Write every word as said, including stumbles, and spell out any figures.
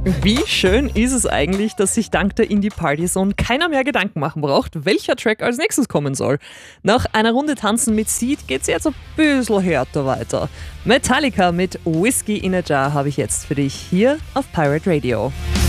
Wie schön ist es eigentlich, dass sich dank der Indie Party Zone keiner mehr Gedanken machen braucht, welcher Track als nächstes kommen soll. Nach einer Runde Tanzen mit Seed geht's jetzt ein bisschen härter weiter. Metallica mit Whiskey in a Jar habe ich jetzt für dich hier auf Pirate Radio.